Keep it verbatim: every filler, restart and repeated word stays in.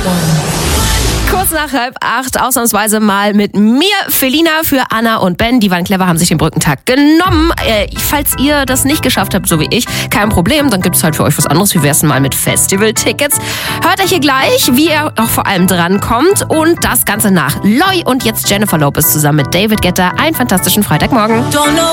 Kurz nach halb acht, ausnahmsweise mal mit mir, Felina, für Anna und Ben. Die waren clever, haben sich den Brückentag genommen. Äh, falls ihr das nicht geschafft habt, so wie ich, kein Problem, dann gibt es halt für euch was anderes. Wie wär's denn mal mit Festival-Tickets? Hört euch hier gleich, wie ihr auch vor allem drankommt. Und das Ganze nach Loi und jetzt Jennifer Lopez zusammen mit David Guetta. Einen fantastischen Freitagmorgen.